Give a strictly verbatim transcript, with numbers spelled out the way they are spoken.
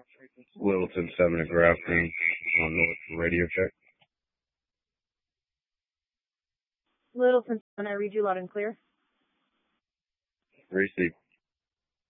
Littleton seven at Grafton on North radio check. Littleton seven, I read you loud and clear. Receive.